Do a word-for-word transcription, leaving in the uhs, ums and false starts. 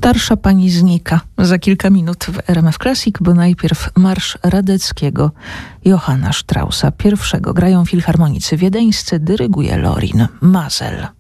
Starsza pani znika za kilka minut w R M F Classic, bo najpierw marsz Radeckiego Johanna Straussa pierwszego. Grają filharmonicy wiedeńscy, dyryguje Lorin Maazel.